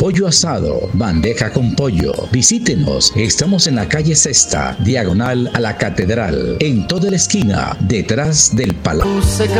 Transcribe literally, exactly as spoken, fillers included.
pollo asado, bandeja con pollo. Visítenos, estamos en la calle Sexta, diagonal a la Catedral, en toda la esquina, detrás del Palacio.